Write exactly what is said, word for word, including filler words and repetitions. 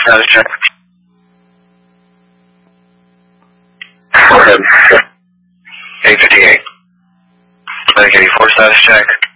Status check. Go ahead. eight fifty-eight. Atlantic eighty-four status check.